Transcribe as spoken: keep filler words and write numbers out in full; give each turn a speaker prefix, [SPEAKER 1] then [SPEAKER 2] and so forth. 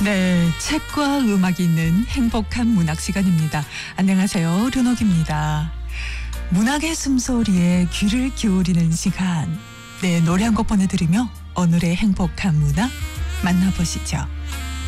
[SPEAKER 1] 네, 책과 음악이 있는 행복한 문학 시간입니다. 안녕하세요, 르녹입니다. 문학의 숨소리에 귀를 기울이는 시간. 네, 노래 한 곡 보내드리며 오늘의 행복한 문학 만나보시죠.